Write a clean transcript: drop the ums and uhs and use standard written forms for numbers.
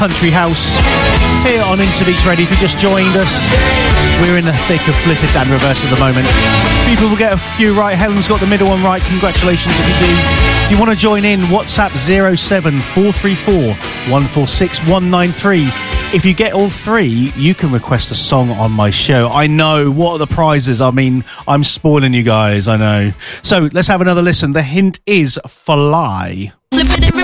Country House here on Interbeats Radio. If you just joined us, we're in the thick of flip it and reverse at the moment. People will get a few right. Helen's got the middle one right. Congratulations if you do. If you want to join in, WhatsApp 07434 146 193. If you get all three, you can request a song on my show. I know. What are the prizes? I mean, I'm spoiling you guys. I know. So let's have another listen. The hint is Fly.